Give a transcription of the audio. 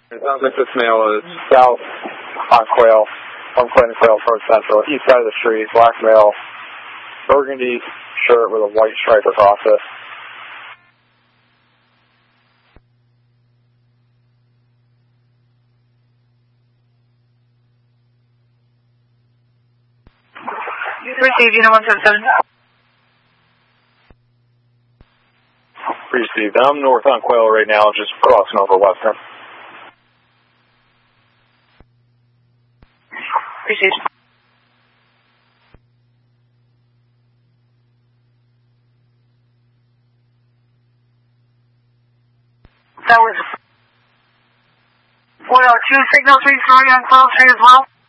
This male is south on Quail, from Clinton Quail towards Central, east side of the street, black male, burgundy shirt with a white stripe across it. Received, unit 177. Received. I'm north on Quail right now, just crossing over Western. Received. That was 102 signal 3 story on Quail Street as well.